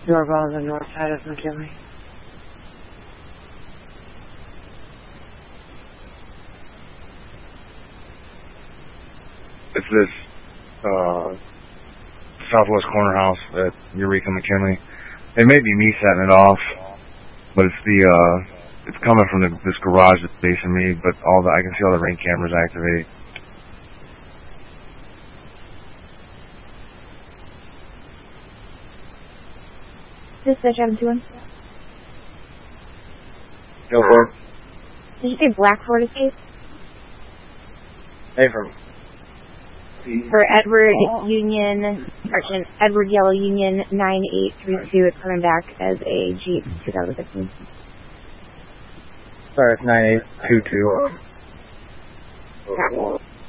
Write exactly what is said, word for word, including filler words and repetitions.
Doorbell on the north side of McKinley. It's this uh, southwest corner house at Eureka McKinley. It may be me setting it off, but it's the uh, it's coming from the, this garage that's facing me. But all the I can see all the ring cameras activated. Dispatch seven two one. Go for it. Did you say Blackford Estate? Hey, from. For Edward Union, correction, Edward Yellow Union nine eight three two. It's coming back as a Jeep twenty fifteen. Sorry, it's nine eight two two. Yeah.